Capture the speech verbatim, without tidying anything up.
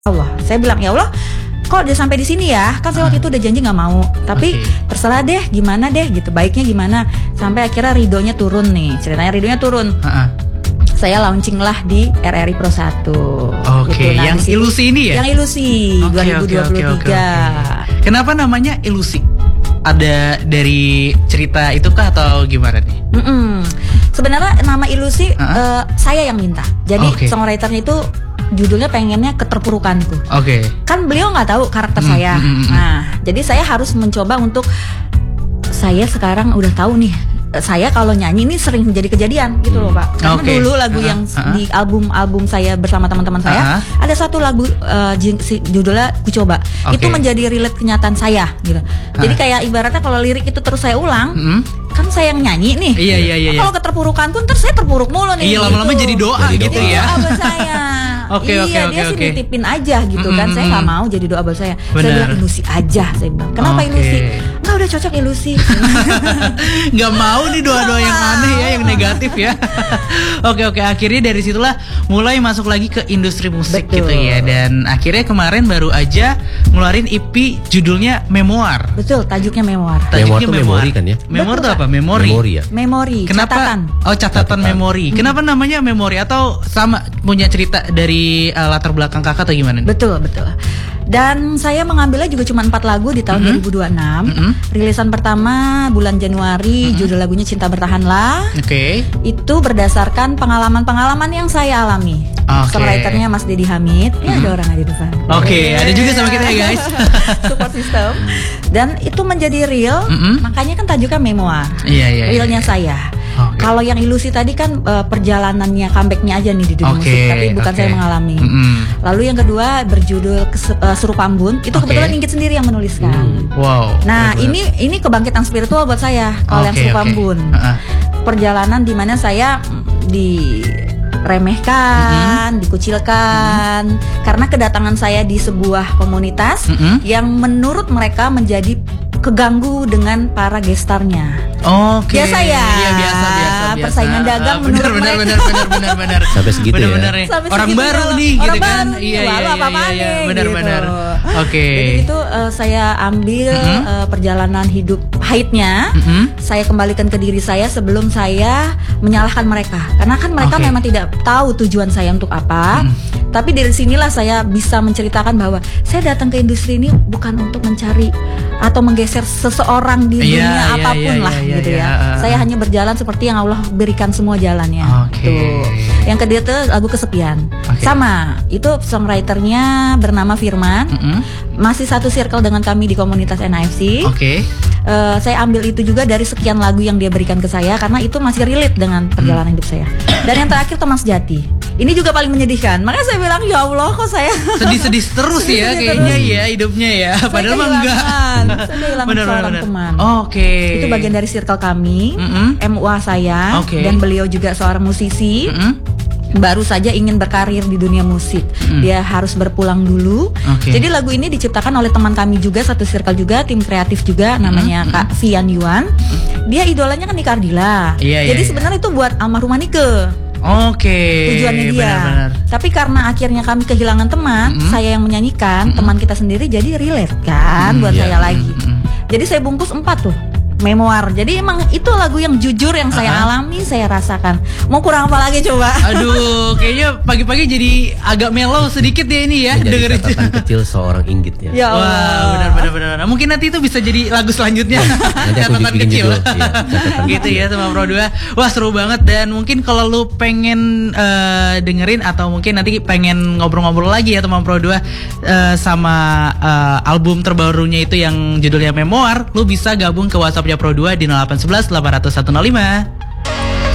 Allah, saya bilang ya Allah, kok udah sampai di sini ya? Kan saya waktu itu udah janji nggak mau, tapi okay. terserah deh, gimana deh gitu, baiknya gimana? Sampai akhirnya ridhonya turun nih, ceritanya ridhonya turun. Uh-uh. Saya launching lah di R R I Pro satu. Oke, okay. gitu. Nah, yang disitu, ilusi ini ya? Yang ilusi okay, dua ribu dua puluh tiga. Okay, okay, okay. Kenapa namanya ilusi? Ada dari cerita itu kah atau gimana nih? Mm-mm. Sebenarnya nama ilusi uh-huh. uh, saya yang minta. Jadi okay. songwriternya itu judulnya pengennya keterpurukanku. Oke. Okay. Kan beliau nggak tahu karakter mm, saya. Mm, mm, nah, jadi saya harus mencoba untuk saya sekarang udah tahu nih. Saya kalau nyanyi ini sering menjadi kejadian gitu loh Pak. Karena okay. dulu lagu uh-huh. yang uh-huh. di album-album saya bersama teman-teman saya uh-huh. ada satu lagu uh, judulnya Ku Coba. Okay. Itu menjadi relate kenyataan saya gitu. Uh-huh. Jadi kayak ibaratnya kalau lirik itu terus saya ulang, uh-huh. kan saya yang nyanyi nih. Iya iya iya. Kalau keterpurukan pun terus saya terpuruk mulu nih. Iya gitu. Lama-lama jadi doa jadi gitu doa. Ya. Doa saya. Oke oke iya, oke dia okay, sih okay. nitipin aja gitu mm-hmm. kan. Saya nggak mau jadi doa buat saya. Bener. Saya bilang ilusi aja. Saya bilang, kenapa okay. ilusi? Enggak, udah cocok ilusi. Nggak mau nih doa-doa yang aneh ya, yang negatif ya. Oke oke, akhirnya dari situlah mulai masuk lagi ke industri musik. Betul. Gitu ya. Dan akhirnya kemarin baru aja ngeluarin E P judulnya Memoir. Betul, tajuknya Memoir. Tajuknya Memoir kan ya? Memoir itu apa? Memori. Memori ya. Memori. Kenapa? Catatan. Oh, catatan, catatan. Memori. Hmm. Kenapa namanya Memori atau sama punya cerita dari uh, latar belakang kakak atau gimana nih? Betul, betul. Dan saya mengambilnya juga cuma empat lagu di tahun mm-hmm. dua ribu dua puluh enam. Mm-hmm. Rilisan pertama bulan Januari, mm-hmm. judul lagunya Cinta Bertahanlah. Oke. Okay. Itu berdasarkan pengalaman-pengalaman yang saya alami. Okay. Songwriternya Mas Dedi Hamid. Mm-hmm. Ya ada orang di depan. Oke, okay, yeah. ada juga sama kita ya guys. Support system. Dan itu menjadi real. Mm-hmm. Makanya kan tajuknya Memoir. Iya, iya. Realnya yeah, yeah. saya. Okay. Kalau yang ilusi tadi kan uh, perjalanannya, comebacknya aja nih di dunia okay, musik, tapi bukan okay. saya mengalami. Mm-hmm. Lalu yang kedua berjudul Kes- uh, Suruh Pambun, itu okay. kebetulan Inggit sendiri yang menuliskan. Mm. Wow. Nah bener-bener. ini ini kebangkitan spiritual buat saya. Kalau okay, yang Suruh okay. Pambun, uh-uh. perjalanan di mana saya diremehkan, mm-hmm. dikucilkan, mm-hmm. karena kedatangan saya di sebuah komunitas mm-hmm. yang menurut mereka menjadi keganggu dengan para gestarnya. Oke. Okay. Biasa ya. Iya biasa biasa. biasa. Persaingan dagang uh, menurut benar, mereka. Benar benar benar benar. Sampai segitu benar, ya. Benar, Sampai orang segitu baru ya. nih orang gitu kan. Baru, iya iya iya iya. iya. Benar gitu. benar. Oke. Okay. Jadi itu uh, saya ambil mm-hmm. uh, perjalanan hidup haidnya. Mm-hmm. Saya kembalikan ke diri saya sebelum saya menyalahkan mereka. Karena kan mereka okay. memang tidak tahu tujuan saya untuk apa. Mm. Tapi dari sinilah saya bisa menceritakan bahwa saya datang ke industri ini bukan untuk mencari atau menggeser seseorang di dunia yeah, apapun yeah, yeah, lah yeah, gitu yeah, ya. Yeah. Saya hanya berjalan seperti yang Allah berikan semua jalannya. Okay. Tuh. Yang kedua itu lagu Kesepian. Okay. Sama, itu songwriternya bernama Firman. Mm-hmm. Masih satu circle dengan kami di komunitas N A F C. Oke. Okay. Uh, saya ambil itu juga dari sekian lagu yang dia berikan ke saya karena itu masih relate dengan perjalanan mm. hidup saya. Dan yang terakhir Teman Sejati. Ini juga paling menyedihkan. Makanya saya bilang ya Allah kok saya sedih-sedih terus sedih, ya sedih kayaknya terus. Ya hidupnya ya. Saya Padahal mah enggak. Saya kehilangan bener, seorang bener. teman. Oh, Oke. Okay. Itu bagian dari circle kami. Mm-hmm. M U A saya okay. dan beliau juga seorang musisi. Mm-hmm. Baru saja ingin berkarir di dunia musik. Mm. Dia harus berpulang dulu. Okay. Jadi lagu ini diciptakan oleh teman kami juga, satu circle juga, tim kreatif juga, namanya mm. Kak Vian Yuan. Dia idolanya kan Nika Ardila. Yeah, Jadi yeah, sebenarnya yeah. itu buat almarhumah Nike. Oke. Okay. Tujuannya dia. Benar-benar. Tapi karena akhirnya kami kehilangan teman, mm-hmm. saya yang menyanyikan, mm-hmm. teman kita sendiri jadi relate kan mm-hmm. buat yeah. saya lagi. Mm-hmm. Jadi saya bungkus empat tuh. Memoir. Jadi emang itu lagu yang jujur yang saya uh-huh. alami, saya rasakan. Mau kurang apa lagi coba? Aduh, kayaknya pagi-pagi jadi agak mellow sedikit ya ini ya. Menjadi catatan kecil seorang Inggit ya. Ya Allah. Wah, benar-benar benar. Mungkin nanti itu bisa jadi lagu selanjutnya. Catatan kecil. Ya, catatan gitu kecil. Ya sama Pro dua. Wah, seru banget dan mungkin kalau lu pengen uh, dengerin atau mungkin nanti pengen ngobrol-ngobrol lagi ya sama Pro dua uh, sama uh, album terbarunya itu yang judulnya Memoir, lu bisa gabung ke WhatsApp Pro dua di nol delapan satu satu delapan nol satu nol lima.